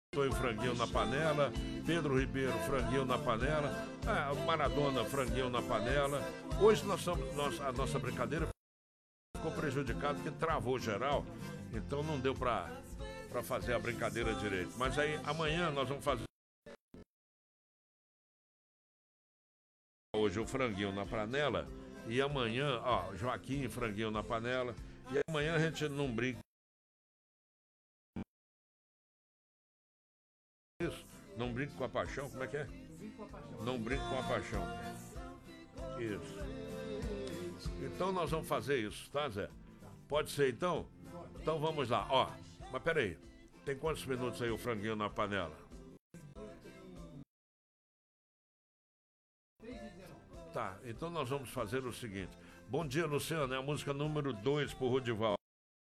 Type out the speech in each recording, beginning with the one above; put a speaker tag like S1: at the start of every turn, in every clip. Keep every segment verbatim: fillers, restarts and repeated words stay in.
S1: Foi franguinho na panela, Pedro Ribeiro, franguinho na panela, ah, Maradona, franguinho na panela. Hoje nós somos, nós, a nossa brincadeira ficou prejudicada porque travou geral, então não deu pra, pra fazer a brincadeira direito. Mas aí amanhã nós vamos fazer hoje o franguinho na panela e amanhã, ó, Joaquim, franguinho na panela, e amanhã a gente não brinca. Isso, não brinco com a paixão, como é que é? Não brinco com a paixão. Isso. Então nós vamos fazer isso, tá, Zé? Pode ser então? Então vamos lá, ó. Mas peraí, tem quantos minutos aí o franguinho na panela? Tá, então nós vamos fazer o seguinte. Bom dia, Luciano, é a música número dois pro Rodival.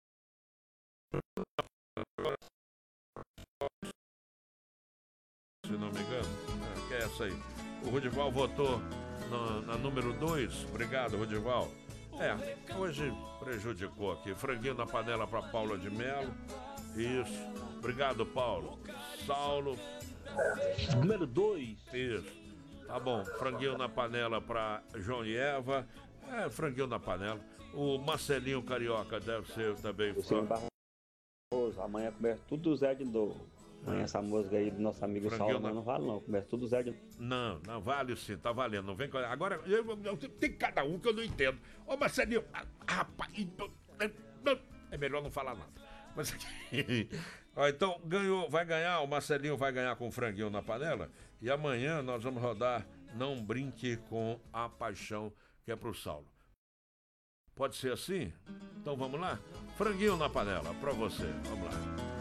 S1: Se não me engano, é, que é essa aí. O Rodival votou na, na número dois. Obrigado, Rodival. É, hoje prejudicou aqui. Franguinho na panela para Paula de Melo. Isso. Obrigado, Paulo. Saulo.
S2: Número dois.
S1: Isso. Tá bom. Franguinho na panela para João e Eva. É, franguinho na panela. O Marcelinho Carioca deve ser também.
S2: Amanhã começa tudo zero de novo. Amanhã essa música aí do nosso amigo Saulo na... não vale não, começa tudo zero de...
S1: Não, não vale sim, tá valendo. Não vem com... Agora, eu, eu, eu, tem cada um que eu não entendo. Ô Marcelinho, ah, rapaz, é melhor não falar nada. Mas ó, então, ganhou, vai ganhar, o Marcelinho vai ganhar com o franguinho na panela. E amanhã nós vamos rodar Não Brinque com a Paixão, que é pro Saulo. Pode ser assim? Então vamos lá? Franguinho na panela, pra você. Vamos lá.